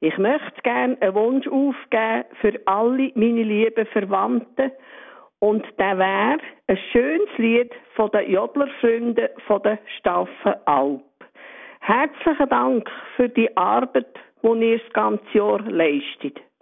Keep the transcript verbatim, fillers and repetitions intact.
Ich möchte gerne einen Wunsch aufgeben für alle meine lieben Verwandten. Und der wäre ein schönes Lied von den Jodlerfreunden von der Staffenalp. Herzlichen Dank für die Arbeit, die ihr das ganze Jahr leistet.